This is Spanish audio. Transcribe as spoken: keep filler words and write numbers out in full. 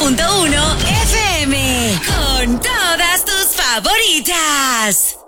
punto uno F M. Con todas tus favoritas.